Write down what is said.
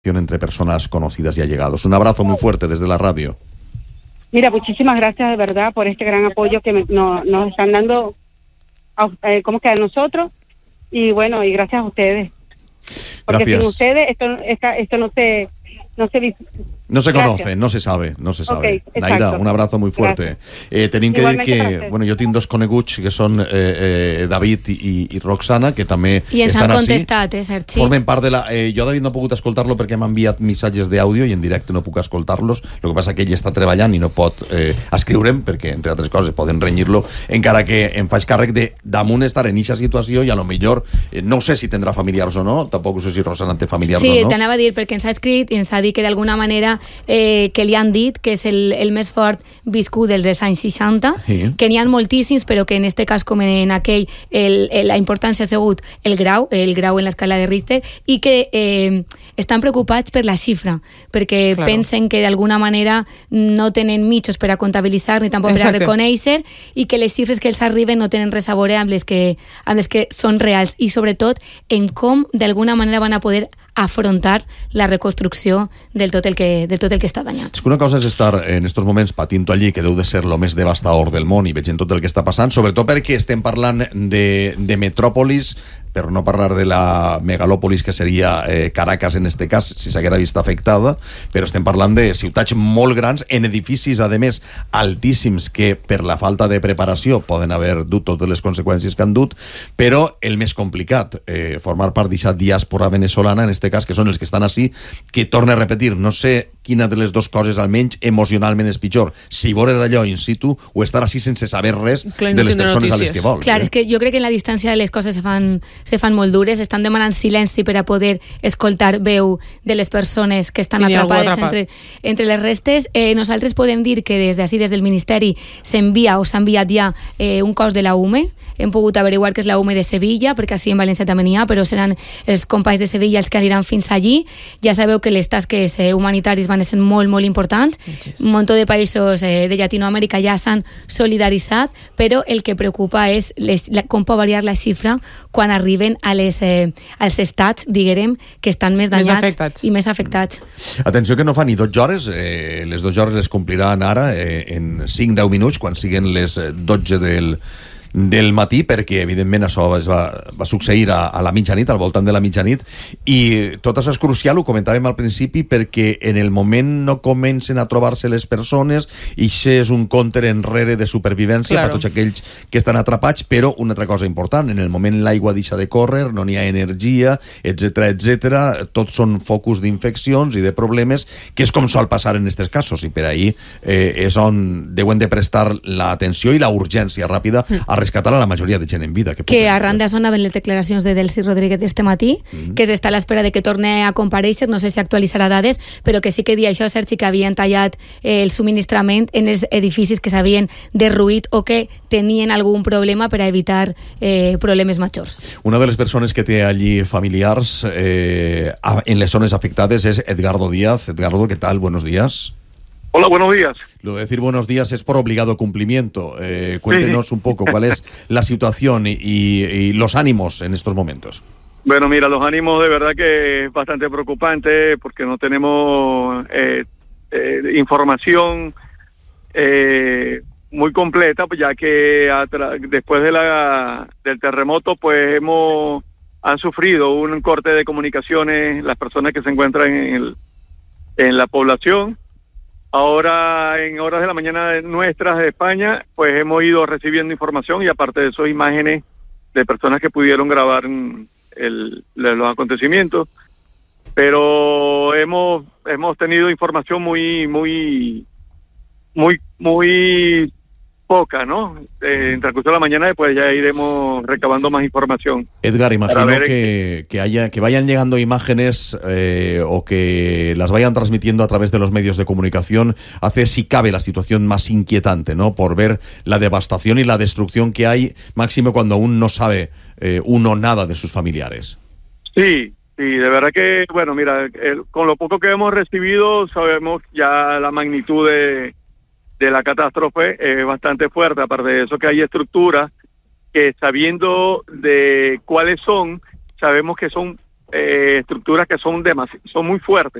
entre personas conocidas y allegados. Un abrazo muy fuerte desde la radio. Mira, muchísimas gracias de verdad por este gran apoyo que nos están dando a nosotros, y bueno, y gracias a ustedes. Porque Gracias. sin ustedes esto no se conoce, no se sabe. Okay, Naira, un abrazo muy fuerte. Tenim que dir que, bueno, jo tinc dos coneguts que són David i Roxana, que també I ens estan han ací. contestat, Sergi. Formen part de la... jo, David, no he pogut escoltar-lo perquè m'ha enviat missatges d'àudio i en directe no puc escoltar-los. El que passa que ell està treballant i no pot escriure'm, perquè, entre altres coses, poden renyir-lo, encara que em faig càrrec de damunt estar en eixa situació i a lo millor, no sé si tindrà familiars o no, tampoc sé si Roxana té familiars o no. Sí, t'anava a dir, perquè ens ha escrit i ens ha dit que d'alguna manera que li han dit que és el més fort viscut dels anys 60, sí. Que n'hi ha moltíssims, però que en este cas, com en aquell, la importància ha sigut el grau en l'escala de Richter, i que estan preocupats per la xifra, perquè pensen que d'alguna manera no tenen mitjos per a comptabilitzar ni tampoc per a reconèixer, i que les xifres que els arriben no tenen res a veure amb les que són reals, i sobretot en com d'alguna manera van a poder afrontar la reconstrucció del tot el que està danyat. És que una cosa és estar en estos moments patint-ho allí, que deu de ser lo més devastador del món, i veient tot el que està passant, sobretot perquè estem parlant de metròpolis, per no parlar de la megalòpolis que seria Caracas en este cas, si s'haguera vist afectada, però estem parlant de ciutats molt grans, en edificis, a més, altíssims, que per la falta de preparació poden haver dut totes les conseqüències que han dut, però el més complicat, formar part d'aquesta diàspora venezolana, en este cas, que són els que estan així, que, torna a repetir, no sé quina de les dues coses, almenys emocionalment, és pitjor, si veure allò in situ o estar així sense saber res de les persones a les que vols. Clar, és que jo crec que en la distància les coses se fan molt dures, estan demanant silenci per a poder escoltar veu de les persones que estan atrapades entre les restes. Nosaltres podem dir que des del Ministeri s'envia o s'ha enviat ja un cos de la UME. Hem pogut averiguar que és la UME de Sevilla, perquè així en València també n'hi ha, però seran els companys de Sevilla els que aniran fins allí. Ja sabeu que les tasques humanitaris van ser molt, molt importants. Un munt de països de Llatinoamèrica ja s'han solidaritzat, però el que preocupa és com pot variar la xifra quan arriben als estats, diguem, que estan més danyats i més afectats. Atenció que no fa ni 12 hores, les 12 hores les compliran ara en 5-10 minuts, quan siguin les 12 del matí, perquè evidentment això va succeir a la mitjanit, al voltant de la mitjanit, i tot això és crucial, ho comentàvem al principi, perquè en el moment no comencen a trobar-se les persones, i això és un compte enrere de supervivència per tots aquells que estan atrapats. Però una altra cosa important, en el moment l'aigua deixa de córrer, no n'hi ha energia, etc, tots són focus d'infeccions i de problemes, que és com sol passar en aquests casos, i per ahir és on deuen de prestar l'atenció i la urgència ràpida a rescatar a la majoria de gent en vida. Que arran d'això anaven les declaracions de Delcy Rodríguez d'este matí, que s'està a l'espera de que torni a comparèixer, no sé si actualitzarà dades, però que sí que dia això, Sergi, que havien tallat el subministrament en els edificis que s'havien derruït o que tenien algun problema per a evitar problemes majors. Una de les persones que té allí familiars en les zones afectades és Edgardo Díaz. Edgardo, ¿qué tal? Buenos días. Hola, buenos días. Lo de decir buenos días es por obligado cumplimiento. Cuéntenos un poco cuál es la situación y los ánimos en estos momentos. Bueno, mira, los ánimos de verdad que es bastante preocupante porque no tenemos información muy completa, pues ya que después del terremoto pues han sufrido un corte de comunicaciones las personas que se encuentran en la población. Ahora, en horas de la mañana nuestras de España, pues hemos ido recibiendo información, y aparte de eso, imágenes de personas que pudieron grabar los acontecimientos. Pero hemos tenido información muy poca, ¿no? En transcurso de la mañana, después ya iremos recabando más información. Edgar, imagino que vayan llegando imágenes o que las vayan transmitiendo a través de los medios de comunicación hace, si cabe, la situación más inquietante, ¿no? Por ver la devastación y la destrucción que hay, máximo cuando aún no sabe uno nada de sus familiares. Sí, de verdad que, bueno, mira, con lo poco que hemos recibido sabemos ya la magnitud de la catástrofe es bastante fuerte. Aparte de eso, que hay estructuras que, sabiendo de cuáles son, sabemos que son estructuras que son muy fuertes.